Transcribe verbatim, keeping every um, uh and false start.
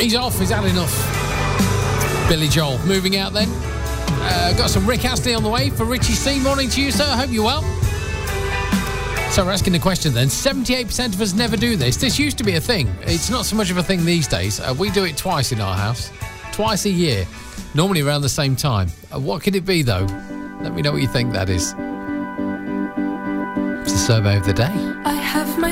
He's off, he's had enough. Billy Joel, moving out then. Uh, got some Rick Astley on the way for Richie C. Morning to you, sir. I hope you're well. So we're asking the question then. seventy-eight percent of us never do this. This used to be a thing. It's not so much of a thing these days. Uh, we do it twice in our house. Twice a year. Normally around the same time. Uh, what could it be, though? Let me know what you think that is. It's the survey of the day. I have my